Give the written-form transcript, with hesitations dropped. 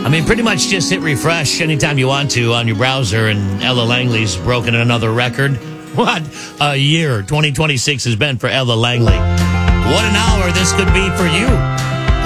I mean, pretty much just hit refresh anytime you want to on your browser, and Ella Langley's broken another record. What a year 2026 has been for Ella Langley. What an hour this could be for you.